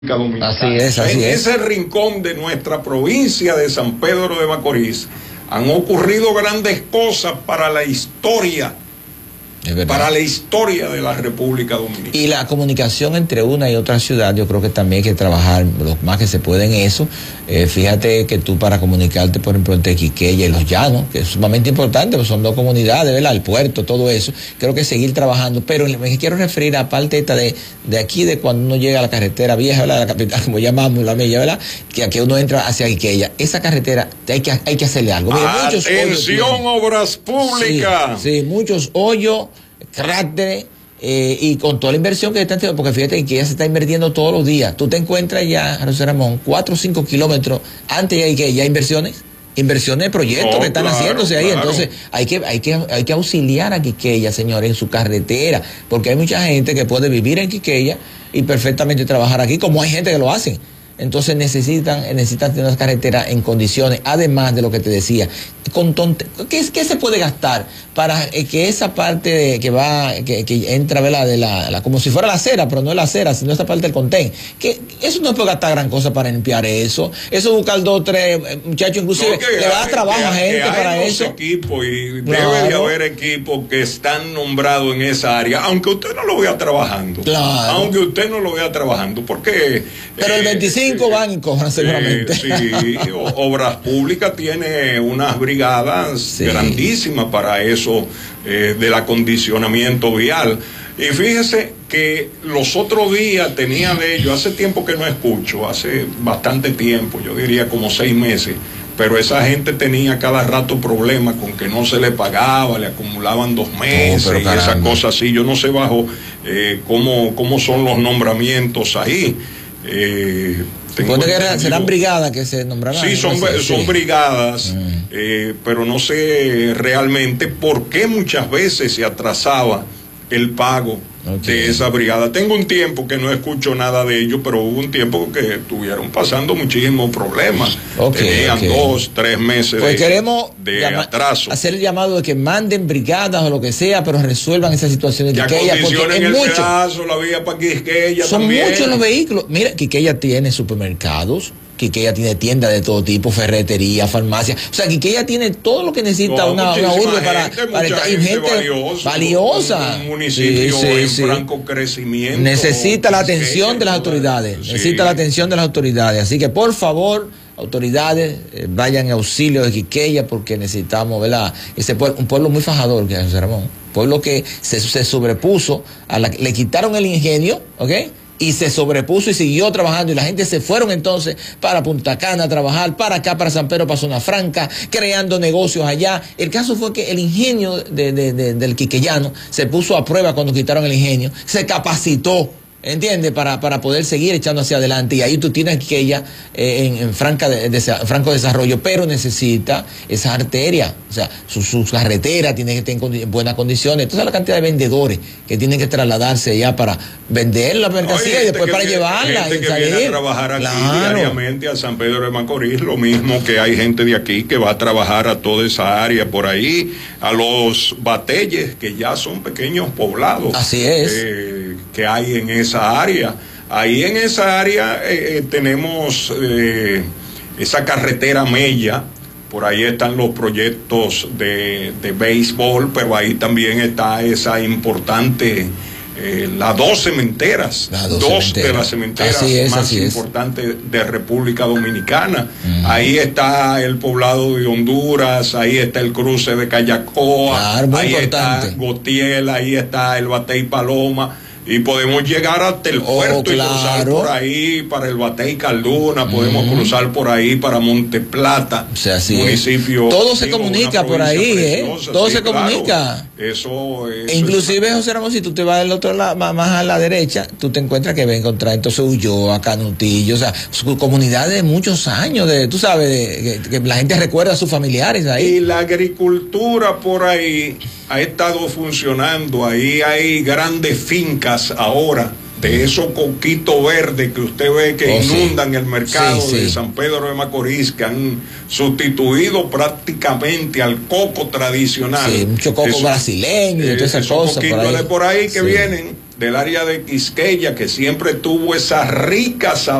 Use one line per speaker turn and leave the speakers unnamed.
Dominicana.
Así
en
es.
ese rincón de nuestra provincia de San Pedro de Macorís han ocurrido grandes cosas para la historia. Para la historia de la República Dominicana.
Y la comunicación entre una y otra ciudad, yo creo que también hay que trabajar lo más que se puede en eso. Fíjate que tú para comunicarte, por ejemplo, entre Quiqueya y Los Llanos, que es sumamente importante, pues son dos comunidades, ¿verdad? El puerto, todo eso. Creo que seguir trabajando, pero me quiero referir a parte esta de aquí, de cuando uno llega a la carretera vieja, ¿verdad? La capital, como llamamos la milla, ¿verdad? Que aquí uno entra hacia Quiqueya. Esa carretera hay que hacerle algo.
Mira, atención, obras públicas.
Sí, muchos hoyos, cráteres, y con toda la inversión que están haciendo, porque fíjate que ya se está invirtiendo todos los días. Tú te encuentras ya, José Ramón, 4 o 5 kilómetros antes de que ya inversiones de proyectos que están haciéndose ahí. Entonces hay que auxiliar a Quiqueya, señores, en su carretera, porque hay mucha gente que puede vivir en Quiqueya y perfectamente trabajar aquí, como hay gente que lo hace. Entonces necesitan tener una carretera en condiciones, además de lo que te decía. ¿Qué se puede gastar para que esa parte que entra, ¿verdad? Como si fuera la acera, pero no es la acera, sino esa parte del contén? Que eso no puede gastar gran cosa para limpiar eso. Eso buscar 2 o 3 muchachos, inclusive le va a dar trabajo a gente para eso.
Equipos y claro, debe de haber equipos que están nombrados en esa área, aunque usted no lo vea trabajando.
Claro.
Aunque usted no lo vea trabajando, porque
pero el 25 van y cobran seguramente.
Sí, Obras Públicas tiene unas brigadas grandísimas para eso, del acondicionamiento vial. Y fíjese que los otros días tenía de ellos, hace tiempo que no escucho, hace bastante tiempo, yo diría como 6 meses, pero esa gente tenía cada rato problemas con que no se le pagaba, le acumulaban 2 meses y esas cosas así. Yo no sé bajo cómo son los nombramientos ahí.
¿Serán brigadas que se nombrarán?
Sí, son brigadas, pero no sé realmente por qué muchas veces se atrasaba el pago de esa brigada. Tengo un tiempo que no escucho nada de ello, pero hubo un tiempo que estuvieron pasando muchísimos problemas. Tenían 2, 3 meses
pues
de atraso.
Hacer el llamado de que manden brigadas o lo que sea, pero resuelvan esa situación de Quiqueya, porque es mucho.
Pedazo, la vía para Quiqueya
son
también.
Muchos los vehículos. Mira, Quiqueya tiene supermercados, Quiqueya tiene tiendas de todo tipo, ferretería, farmacia. O sea, Quiqueya tiene todo lo que necesita una urbe para estar. Y gente valiosa.
Un municipio en franco crecimiento.
Necesita la atención de las autoridades. Necesita la atención de las autoridades. Así que, por favor, autoridades, vayan en auxilio de Quiqueya, porque necesitamos, ¿verdad? Un pueblo muy fajador, que es José Ramón. Un pueblo que se sobrepuso, le quitaron el ingenio, ¿ok? Y se sobrepuso y siguió trabajando, y la gente se fueron entonces para Punta Cana a trabajar, para acá, para San Pedro, para Zona Franca, creando negocios allá. El caso fue que el ingenio del quiqueyano se puso a prueba cuando quitaron el ingenio, se capacitó, ¿entiendes? Para poder seguir echando hacia adelante, y ahí tú tienes Quiqueya en franco desarrollo, pero necesita esa arteria, o sea, su carretera tiene que estar en buenas condiciones. Entonces la cantidad de vendedores que tienen que trasladarse allá para vender la mercancía y después para llevarla
gente que viene a trabajar aquí diariamente a San Pedro de Macorís, lo mismo que hay gente de aquí que va a trabajar a toda esa área por ahí, a los batelles, que ya son pequeños poblados.
Así es.
Que hay en esa área. Ahí en esa área tenemos esa carretera Mella, por ahí están los proyectos de béisbol, pero ahí también está esa importante, las 2 cementeras, de las cementeras más importantes de República Dominicana. Ahí está el poblado de Honduras, ahí está el cruce de Callacoa, ahí está Gotiel, ahí está el Batey Paloma. Y podemos llegar hasta el puerto y cruzar por ahí para el Batey Calduna, podemos cruzar por ahí para Monte Plata,
o sea,
municipio.
Todo se comunica por ahí, todo se comunica.
Eso
inclusive, José Ramón, si tú te vas del otro lado, más a la derecha, tú te encuentras que va a encontrar entonces Ulloa, Canutillo, o sea, su comunidad de muchos años, tú sabes, que la gente recuerda a sus familiares ahí.
Y la agricultura por ahí ha estado funcionando, ahí hay grandes fincas ahora de esos coquitos verdes que usted ve que inundan el mercado de San Pedro de Macorís, que han sustituido prácticamente al coco tradicional.
Sí, mucho coco brasileño y todas esas cosas.
Por ahí que vienen del área de Quisqueya, que siempre tuvo esa rica